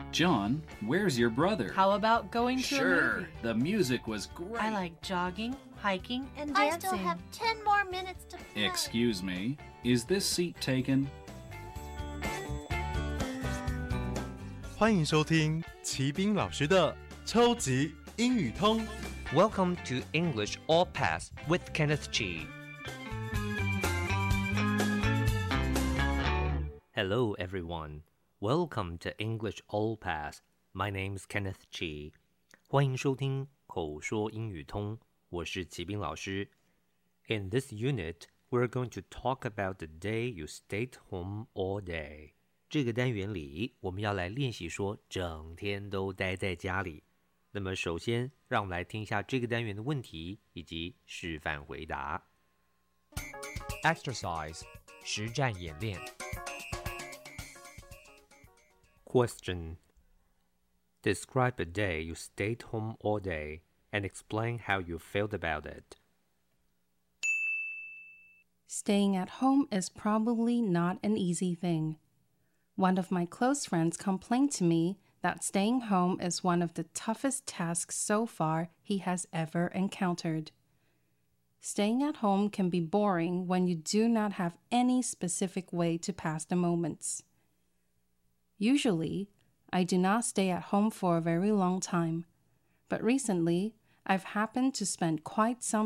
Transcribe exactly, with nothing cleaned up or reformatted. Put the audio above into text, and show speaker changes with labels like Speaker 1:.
Speaker 1: John, where's your brother?
Speaker 2: How about going to
Speaker 1: Sure,
Speaker 2: a movie?
Speaker 1: the music was great.
Speaker 2: I like jogging, hiking, and
Speaker 3: I
Speaker 2: dancing.
Speaker 3: still have ten more minutes to play.
Speaker 1: Excuse me, is this seat taken?
Speaker 4: 欢迎收听齐斌老师的超级英语通。
Speaker 5: Welcome to English All Pass with Kenneth Chi. Hello, everyone. Welcome to English All Pass. My name's Kenneth Chi. 欢迎收听口说英语通，我是齐斌老师。In this unit, we're going to talk about the day you stayed home all day. 这个单元里，我们要来练习说整天都待在家里。那么首先，让我们来听一下这个单元的问题以及示范回答。Exercise 实战演练。Question: Describe a day you stayed home all day and explain how you felt about it.
Speaker 6: Staying at home is probably not an easy thing. One of my close friends complained to me that staying home is one of the toughest tasks so far he has ever encountered. Staying at home can be boring when you do not have any specific way to pass the moments. Usually, I do not stay at home for a very long time, but recently, I've happened to spend quite some